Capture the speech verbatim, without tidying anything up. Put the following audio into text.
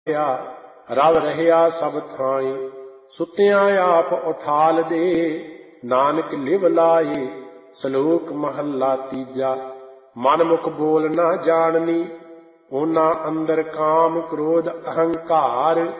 ਰਵ ਰਹਿਆ ਸਭ ਥਾਈ। ਸੁਤਿਆਂ ਆਪ ਉਠਾਲ ਦੇ, ਨਾਨਕ ਲਿਵ ਲਾਏ। ਸਲੋਕ ਮਹੱਲਾ ਤੀਜਾ। ਮਨ ਮੁਖ ਬੋਲ ਨਾ ਜਾਣਨੀ, ਉਹਨਾਂ ਅੰਦਰ ਕਾਮ ਕ੍ਰੋਧ ਅਹੰਕਾਰ।